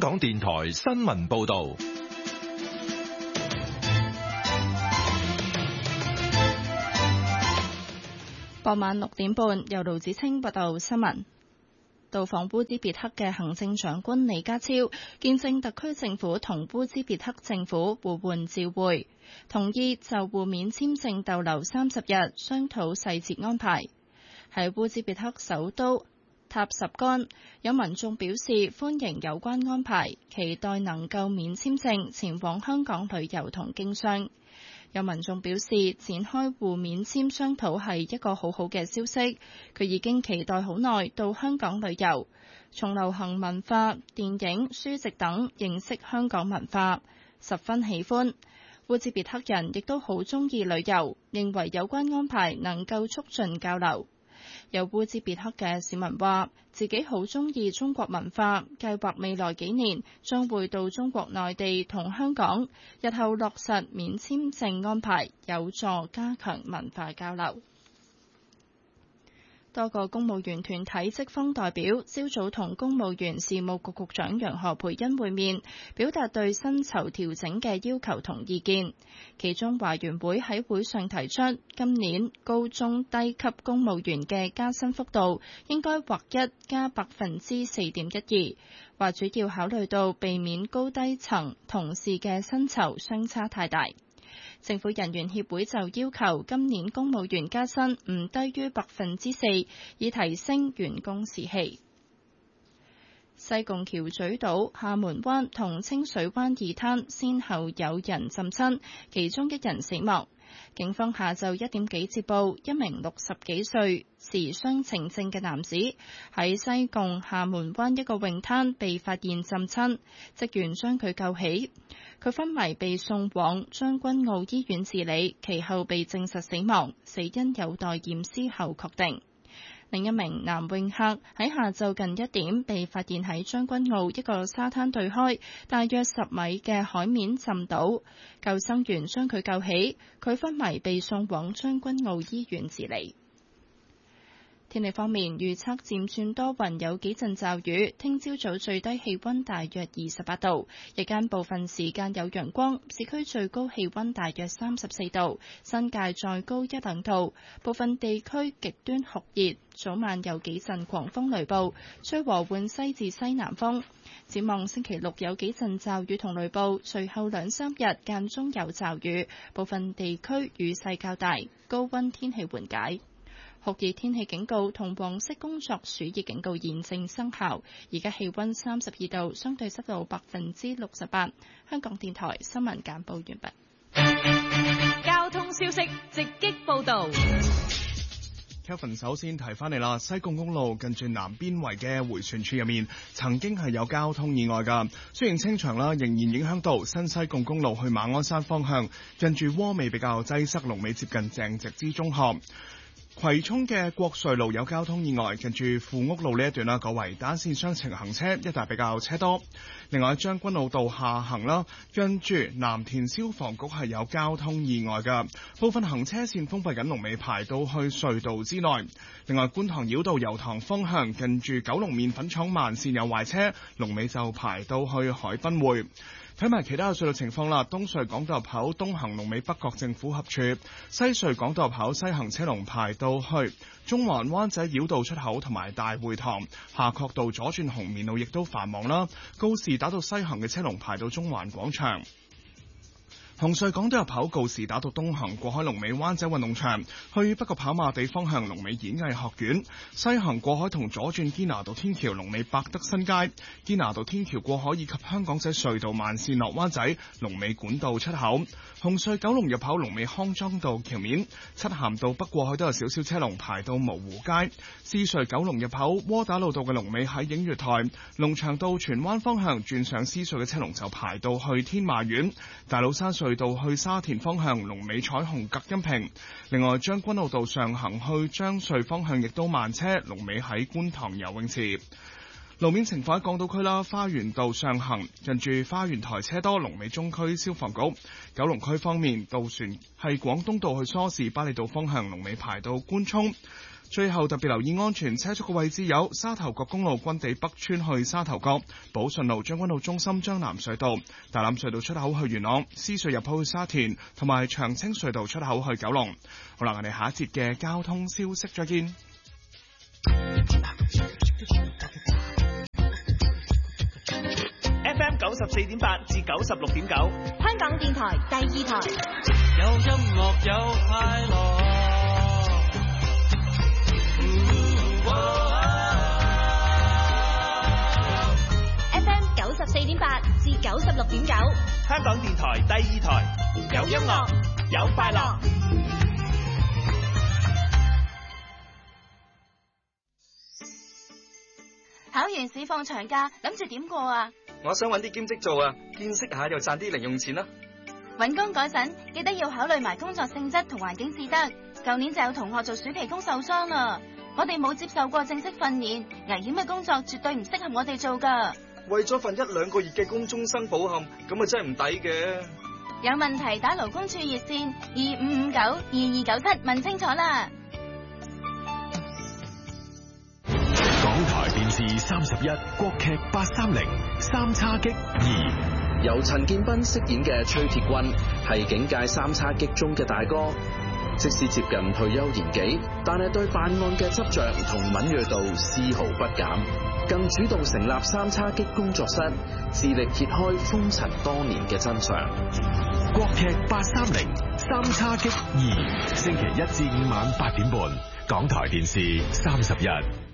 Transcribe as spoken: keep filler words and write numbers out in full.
港電台新聞報道。 傍晚六點半，由盧子清報道新聞。到訪烏茲別克嘅行政長官李家超見證特區政府同烏茲別克政府互換照會，同意就互免簽證逗留三十日，商討細節安排。喺烏茲別克首都塔什干，有民眾表示歡迎有關安排，期待能夠免簽證前往香港旅遊同經商。有民眾表示，展開互免簽商討係一個好好嘅消息，佢已經期待好耐到香港旅遊，從流行文化、電影、書籍等認識香港文化，十分喜歡。烏茲別克人亦都好中意旅遊，認為有關安排能夠促進交流。有烏茲別克嘅市民話，自己好中意中國文化，計劃未來幾年將會到中國內地同香港，日後落實免簽證安排，有助加強文化交流。多個公務員團體職方代表朝早同公務員事務局局長楊何蓓茵會面，表達對薪酬調整嘅要求同意見。其中華員會喺會上提出，今年高中低級公務員嘅加薪幅度應該劃一加百分之四點一二，話主要考慮到避免高低層同事嘅薪酬相差太大。政府人員協會就要求今年公務員加薪唔低於百分之四，以提升員工士氣。西貢橋咀島、廈門灣同清水灣二灘先後有人浸親，其中一人死亡。警方下晝一點幾接報，一名六十幾歲持雙程證嘅男子喺西貢廈門灣一個泳灘被發現浸親，職員將佢救起，佢昏迷被送往將軍澳醫院治理，其後被證實死亡，死因有待驗屍後確定。另一名男泳客喺下晝近一點被發現喺將軍澳一個沙灘對開大約十米嘅海面浸倒，救生員將佢救起，佢昏迷被送往將軍澳醫院治理。天氣方面，預測漸轉多雲，有幾陣驟雨。聽朝早最低氣溫大約二十八度，日間部分時間有陽光，市區最高氣溫大約三十四度，新界再高一兩度。部分地區極端酷熱，早晚有幾陣狂風雷暴，吹和緩西至西南風。展望星期六有幾陣驟雨同雷暴，隨後兩三日間中有驟雨，部分地區雨勢較大，高溫天氣緩解。酷熱天氣警告同黃色工作暑熱警告現正生效。而家氣溫三十二度，相對濕度百分之六十八。香港電台新聞簡報完畢。 交通消息直擊報道。 Kevin 首先提翻你啦，西貢公路近住南邊圍嘅迴旋處入面，曾經係有交通意外㗎。雖然清場啦，仍然影響到新西貢公路去馬鞍山方向，近住窩尾比較擠塞，龍尾接近鄭植之中學。葵涌嘅國瑞路有交通意外，近住富屋路呢一段啦，改為單線雙程行車，一帶比較車多。另外將軍澳道下行啦，近住藍田消防局係有交通意外㗎，部分行車線封閉緊，龍尾排到去隧道之內。另外觀塘繞道油塘方向，近住九龍麵粉廠慢線有壞車，龍尾就排到去海濱匯。睇埋其他嘅隧道情況啦，東隧港島入口東行龍尾北角政府合署，西隧港島入口西行車龍排到去中環灣仔繞道出口同埋大會堂，夏慤道左轉紅棉路亦都繁忙啦，告士打道西行嘅車龍排到中環廣場。紅隧港島入口告士打道東行過海龍尾灣仔運動場，去北角跑馬地方向龍尾演藝學院；西行過海同左轉堅拿道天橋龍尾百德新街，堅拿道天橋過海以及香港仔隧道慢線落灣仔龍尾管道出口。紅隧九龍入口龍尾康莊道橋面，漆咸道北過海都有少少車龍排到蕪湖街。獅隧九龍入口窩打老道嘅龍尾喺映月台，龍翔道荃灣方向轉上獅隧嘅車龍就排到去天馬苑。大老山隧道去沙田方向龍尾彩虹隔音屏。另外將軍澳道上行去將隧方向亦都慢車，龍尾喺觀塘游泳池。 路面情況喺港島區啦，花園道上行近住花園台車多，龍尾中區消防局。九龍區方面，渡船係廣東道去梳士巴利道方向，龍尾排到官涌。最後特別留意安全車速嘅位置有沙頭角公路軍地北村去沙頭角、寶順路將軍澳中心將南隧道、大欖隧道出口去元朗、獅隧入口去沙田，同埋長青隧道出口去九龍。好啦，我哋下一節嘅交通消息再見。 F M 九十四點八至九十六點九， 香港電台第二台。 有音樂有快樂。 F M 九十四點八至九十六點九， 香港電台第二台，有音樂有快樂。 考完試放長假，諗住點過啊？ 我想搵啲兼職做啊，見識下又賺啲零用錢啦。 搵工嗰陣記得要考慮埋工作性質同環境至得。舊年就有同學做暑期工受傷啦。我哋冇接受過正式訓練，危險嘅工作絕對唔適合我哋做噶。 為咗份一兩個月嘅工終生保險，咁啊真係唔抵嘅。 有問題打勞工處熱線二五五九二二九七問清楚啦。 港台電視三十一國劇八三零三叉戟二， 由陳建斌飾演嘅崔鐵軍係警界三叉戟中嘅大哥。即使接近退休年紀，但係對辦案嘅執着同敏銳度絲毫不減，更主動成立三叉戟工作室，致力揭開風塵多年嘅真相。 國劇八三零三叉戟二，星期一至五晚八點半，港台電視三十一。